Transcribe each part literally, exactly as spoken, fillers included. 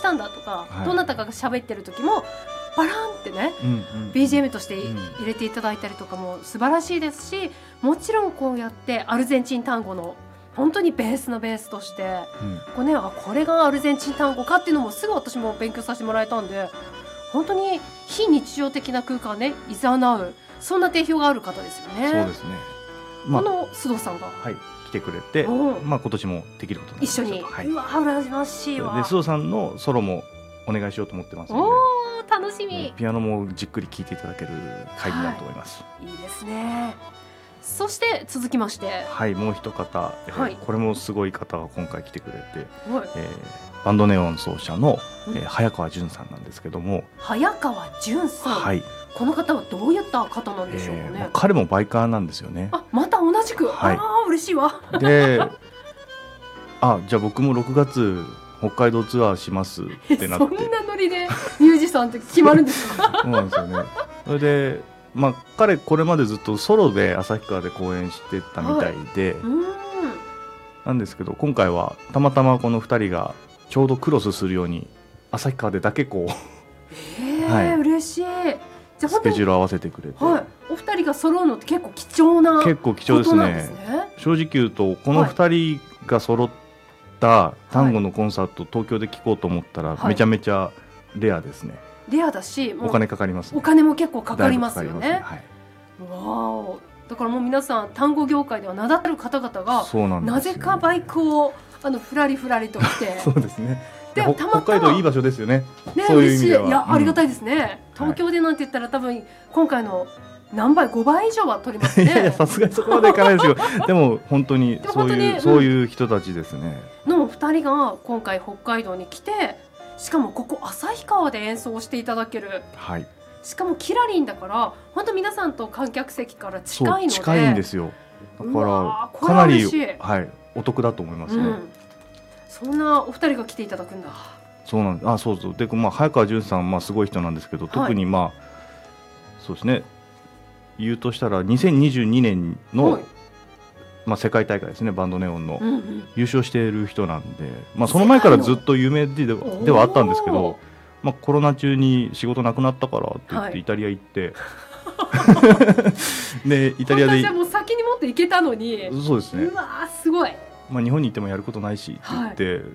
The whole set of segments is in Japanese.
したんだとか、 はい、 どなたかが喋ってる時もバランってね、うんうん、ビージーエム として入れていただいたりとかも素晴らしいですし、もちろんこうやってアルゼンチン単語の本当にベースのベースとして、うん、こうね、あ、これがアルゼンチン単語かっていうのもすぐ私も勉強させてもらえたんで、本当に非日常的な空間ね、いざなう、そんな定評がある方ですよね。 そうですね、 まあ、この須藤さんが、 はい、来てくれて、まあ、今年もできることになりました。 一緒に、 はい、 うわ羨ましいわ。 で須藤さんのソロもお願いしようと思ってますので、 おー楽しみ。 ピアノもじっくり聴いていただける会になると思います。 はい、いいですね。そして続きまして、 はい、もう一方、はい、これもすごい方が今回来てくれて、 はい、 えー、バンドネオン奏者の、うん、えー、早川純さんなんですけども。 早川純さん、はい、この方はどういった方なんでしょうかね。 えーまあ、彼もバイカーなんですよね。 あ、また同じく、はい、あー嬉しいわ。 で、あ、じゃあ僕もろくがつ北海道ツアーしますってなって、 そんなノリでミュージシャンって決まるんですか？ そうなんですよね。それで、まあ、彼これまでずっとソロで旭川で公演してたみたいで、はい、うんなんですけど、今回はたまたまこのふたりがちょうどクロスするように旭川でだけこう、 えーはい、嬉しい。 じゃスケジュール合わせてくれて、 はい、お二人が揃うのって結構貴重な結構貴重ですね。正直言うとこのふたりが揃った単語のコンサート、はい、東京で聴こうと思ったらめちゃめちゃレアですね。はい、 レアだし、 お金かかりますね。 お金も結構かかりますよね。 はい、 わお、だからもう皆さん単語業界では名だたる方々が、 ね、 なぜかバイクをあのふらりふらりと来てそうですね。 で北海道いい場所ですよね。 ね、 そういう意味では、 嬉しい。いや、 うん、 ありがたいですね。東京でなんて言ったら、はい、多分今回の何倍ごばい以上は取りますね。 いやいや、さすがにそこまでいかないですよ。でも本当にそういう、うん、そういう人たちですね。 のふたりが今回北海道に来て、しかもここ旭川で演奏していただける。 はい。 しかもキラリンだから本当皆さんと観客席から近いので、 近いんですよ。だからかなり、はい、お得だと思いますね。うん、 そんなお二人が来ていただくんだ。 そうなんです。あ、そうそう。で、まあ、早川純さん、まあ、すごい人なんですけど、はい、特にまあそうですね、言うとしたらにせんにじゅうにねんの、はい、まあ、世界大会ですね、バンドネオンの、うんうん、優勝している人なんで、まあ、その前からずっと有名でではあったんですけど、まあ、コロナ中に仕事なくなったからって言ってイタリア行って、はい、でイタリアで私はもう先にもっと行けたのに。 そうですね。 うわー、すごい。 まあ、日本に行ってもやることないしって言って、はい、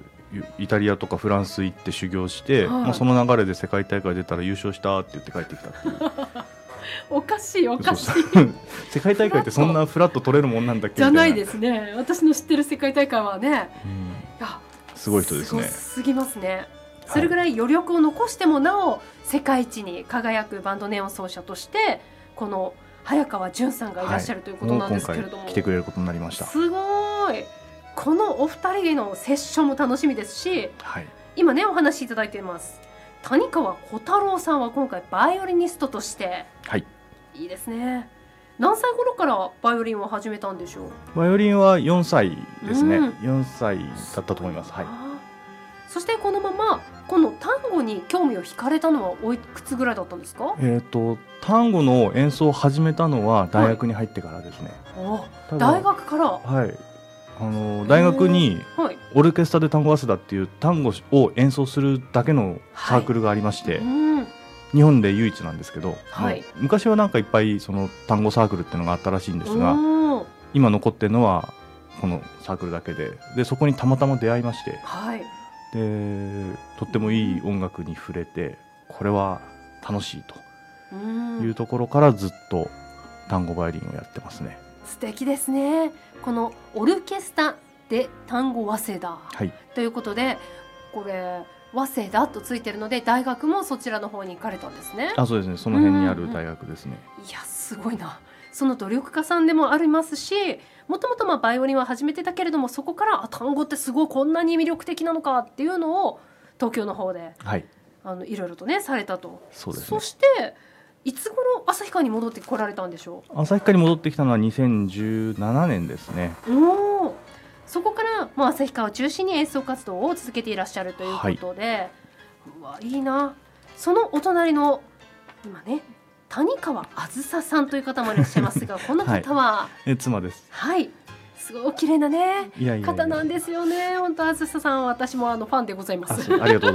イタリアとかフランス行って修行して、はい、まあ、その流れで世界大会出たら優勝したって言って帰ってきたっていうおかしいおかしい世界大会ってそんなフラッと取れるもんなんだっけじゃないですね。私の知ってる世界大会はね、うん、いやすごい人ですね。 すごすぎますね。それぐらい余力を残してもなお世界一に輝くバンドネオン奏者としてこの早川純さんがいらっしゃるということなんですけれども、 はい、もう今回来てくれることになりました。 すごい。このお二人のセッションも楽しみですし、 はい、 今ねお話しいただいています谷川小太郎さんは今回バイオリニストとして、 はい、 いいですね。何歳頃からバイオリンを始めたんでしょう？ バイオリンはよんさいですね、うん、よんさいだったと思います。はい、 そしてこのままこの単語に興味を惹かれたのはおいくつぐらいだったんですか？ えーと、単語の演奏を始めたのは大学に入ってからですね。 はい、大学から、 はい、あの大学にオルケストラで単語早稲田っていう単語を演奏するだけのサークルがありまして、はい、うん、日本で唯一なんですけど、はい、昔はなんかいっぱいその単語サークルっていうのがあったらしいんですが、今残ってるのはこのサークルだけで、でそこにたまたま出会いまして、はい、でとってもいい音楽に触れて、これは楽しいというところからずっと単語バイオリンをやってますね。 素敵ですね。このオルケストラで単語早稲田、はい、ということでこれ早稲田とついてるので大学もそちらの方に行かれたんですね。 あ、そうですね、その辺にある大学ですね。 うんうん、いやすごいな。その努力家さんでもありますし、もともとまあバイオリンは始めてたけれども、そこからあ単語ってすごいこんなに魅力的なのかっていうのを東京の方で、はい、あのいろいろとねされたと。 そうですね。 そしていつ頃旭川に戻ってこられたんでしょう？ 旭川に戻ってきたのはにせんじゅうななねんですね。 おー、そこからもう旭川を中心に演奏活動を続けていらっしゃるということで、はい、うわいいな。そのお隣の今ね谷川あずささんという方もいらっしゃいますが、この方は、 はい、え妻です。 はい、すごい綺麗なねいやいやいや方なんですよね。本当あずささんは私もあのファンでございます。 あ、ありがとうございます。